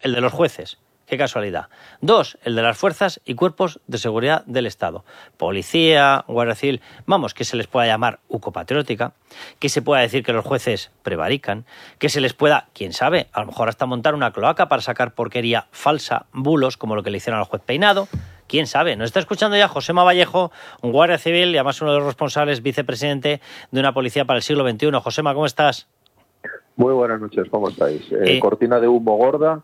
el de los jueces. Qué casualidad. 2, el de las fuerzas y cuerpos de seguridad del Estado. Policía, Guardia Civil, vamos, que se les pueda llamar ucopatriótica, que se pueda decir que los jueces prevarican, que se les pueda, quién sabe, a lo mejor hasta montar una cloaca para sacar porquería falsa, bulos, como lo que le hicieron al juez Peinado. ¿Quién sabe? Nos está escuchando ya Josema Vallejo, un guardia civil y además uno de los responsables, vicepresidente de una policía para el siglo XXI. Josema, ¿cómo estás? Muy buenas noches, ¿cómo estáis? ¿Cortina de humo gorda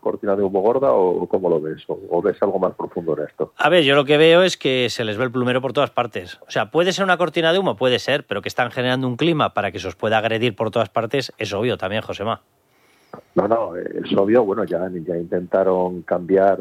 o cómo lo ves? ¿O ves algo más profundo en esto? A ver, yo lo que veo es que se les ve el plumero por todas partes. O sea, ¿puede ser una cortina de humo? Puede ser, pero que están generando un clima para que se os pueda agredir por todas partes es obvio también, Josema. No, es obvio. Bueno, ya intentaron cambiar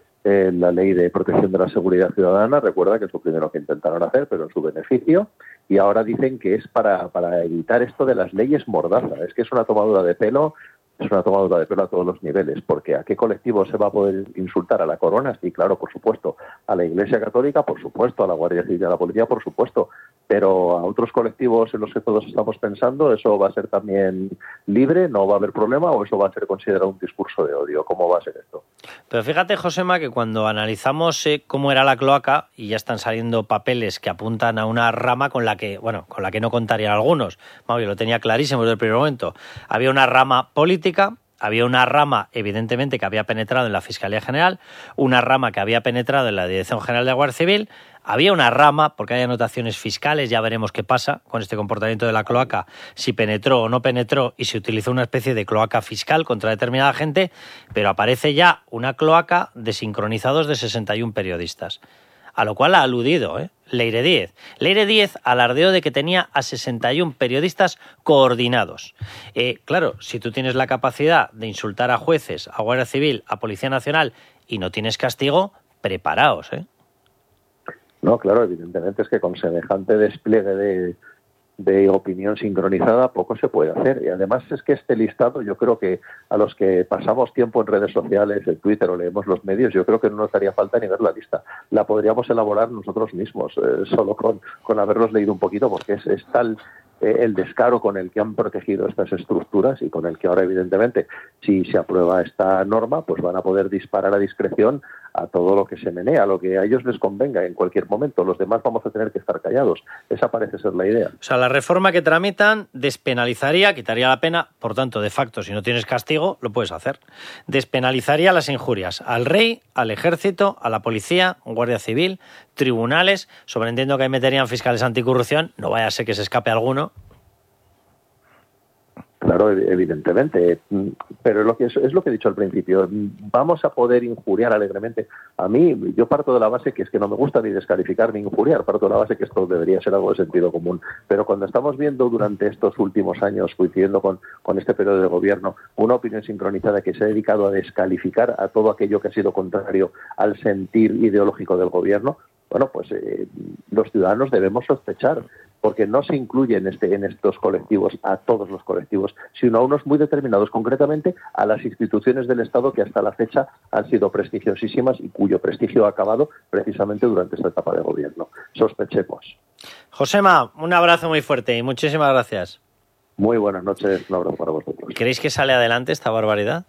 la ley de protección de la seguridad ciudadana. Recuerda que es lo primero que intentaron hacer, pero en su beneficio. Y ahora dicen que es para evitar esto de las leyes mordaza. Es que es una tomadura de pelo. Es una tomadura de pelo a todos los niveles, porque ¿a qué colectivo se va a poder insultar? ¿A la corona? Sí, claro, por supuesto. ¿A la Iglesia Católica? Por supuesto. ¿A la Guardia Civil y a la Policía? Por supuesto. Pero a otros colectivos en los que todos estamos pensando, ¿eso va a ser también libre? ¿No va a haber problema? ¿O eso va a ser considerado un discurso de odio? ¿Cómo va a ser esto? Pero fíjate, Josema, que cuando analizamos cómo era la cloaca, y ya están saliendo papeles que apuntan a una rama con la que no contarían algunos. Vamos, yo lo tenía clarísimo desde el primer momento. Había una rama política, había una rama, evidentemente, que había penetrado en la Fiscalía General, una rama que había penetrado en la Dirección General de Guardia Civil, había una rama, porque hay anotaciones fiscales, ya veremos qué pasa con este comportamiento de la cloaca, si penetró o no penetró y se utilizó una especie de cloaca fiscal contra determinada gente, pero aparece ya una cloaca de sincronizados de 61 periodistas. A lo cual ha aludido Leire Díez. Leire Díez alardeó de que tenía a 61 periodistas coordinados. Claro, si tú tienes la capacidad de insultar a jueces, a Guardia Civil, a Policía Nacional y no tienes castigo, preparaos, No, claro, evidentemente es que con semejante despliegue de opinión sincronizada poco se puede hacer. Y además es que este listado, yo creo que a los que pasamos tiempo en redes sociales, en Twitter o leemos los medios, yo creo que no nos haría falta ni ver la lista. La podríamos elaborar nosotros mismos, solo con haberlos leído un poquito, porque es tal el descaro con el que han protegido estas estructuras y con el que ahora, evidentemente, si se aprueba esta norma, pues van a poder disparar a discreción a todo lo que se menea, a lo que a ellos les convenga en cualquier momento. Los demás vamos a tener que estar callados. Esa parece ser la idea. O sea, la reforma que tramitan despenalizaría, quitaría la pena, por tanto, de facto, si no tienes castigo, lo puedes hacer. Despenalizaría las injurias al rey, al ejército, a la policía, Guardia Civil, tribunales. Sobreentiendo que ahí meterían fiscales anticorrupción, no vaya a ser que se escape alguno. Claro, evidentemente, pero es lo que he dicho al principio. Vamos a poder injuriar alegremente. A mí, yo parto de la base que es que no me gusta ni descalificar ni injuriar, parto de la base que esto debería ser algo de sentido común. Pero cuando estamos viendo durante estos últimos años, coincidiendo con este periodo de gobierno, una opinión sincronizada que se ha dedicado a descalificar a todo aquello que ha sido contrario al sentir ideológico del gobierno, bueno, pues los ciudadanos debemos sospechar, porque no se incluye en estos colectivos a todos los colectivos, sino a unos muy determinados, concretamente a las instituciones del Estado que hasta la fecha han sido prestigiosísimas y cuyo prestigio ha acabado precisamente durante esta etapa de gobierno. Sospechemos. Josema, un abrazo muy fuerte y muchísimas gracias. Muy buenas noches, un abrazo para vosotros. ¿Creéis que sale adelante esta barbaridad?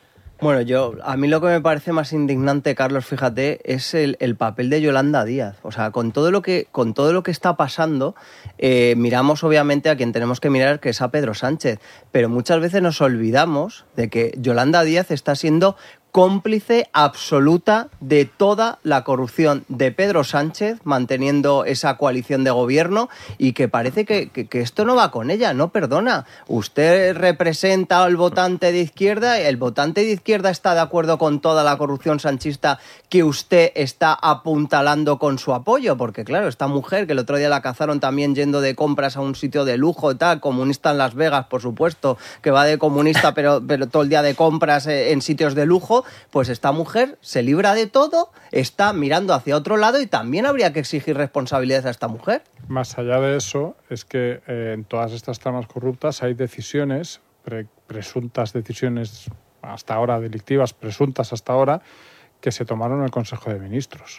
Bueno, a mí lo que me parece más indignante, Carlos, fíjate, es el papel de Yolanda Díaz. O sea, con todo lo que está pasando, miramos obviamente a quien tenemos que mirar, que es a Pedro Sánchez. Pero muchas veces nos olvidamos de que Yolanda Díaz está siendo cómplice absoluta de toda la corrupción de Pedro Sánchez, manteniendo esa coalición de gobierno, y que parece que esto no va con ella, no perdona. Usted representa al votante de izquierda, el votante de izquierda está de acuerdo con toda la corrupción sanchista que usted está apuntalando con su apoyo, porque claro, esta mujer, que el otro día la cazaron también yendo de compras a un sitio de lujo y tal, comunista en Las Vegas, por supuesto, que va de comunista, pero todo el día de compras en sitios de lujo, pues esta mujer se libra de todo, está mirando hacia otro lado, y también habría que exigir responsabilidades a esta mujer. Más allá de eso, es que en todas estas tramas corruptas hay decisiones, presuntas decisiones hasta ahora delictivas, presuntas hasta ahora, que se tomaron en el Consejo de Ministros,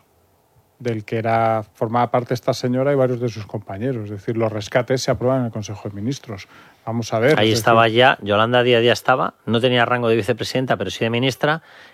del que formaba parte esta señora y varios de sus compañeros. Es decir, los rescates se aprueban en el Consejo de Ministros. Vamos a ver. Ahí estaba ya, Yolanda Díaz ya estaba, no tenía rango de vicepresidenta, pero sí de ministra,